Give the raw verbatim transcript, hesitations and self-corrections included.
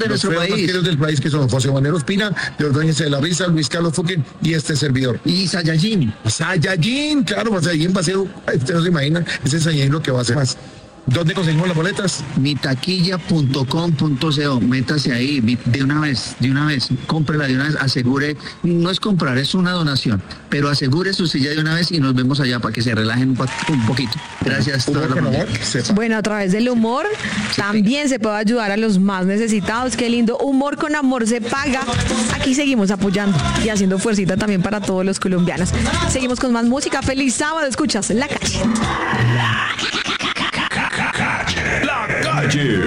de Los nuestro tres país. banqueros del país, que son José Manuel Ospina, de Ordóñez de la Risa, Luis Carlos Fuquen y este servidor. Y Saiyajin. Saiyajin, claro, pues Saiyajin va a ser, usted no se imagina, ese Saiyajin lo que va a hacer más. ¿Dónde conseguimos las boletas? Mitaquilla punto com punto co, métase ahí mi- de una vez, de una vez, cómprela de una vez, asegure, no es comprar, es una donación, pero asegure su silla de una vez y nos vemos allá para que se relajen un, po- un poquito. Gracias. toda Humor la con familia. amor, sepa. Bueno, a través del humor también se puede ayudar a los más necesitados. Qué lindo. Humor con amor se paga. Aquí seguimos apoyando y haciendo fuercita también para todos los colombianos. Seguimos con más música. Feliz sábado. Escuchas La Calle. La calle.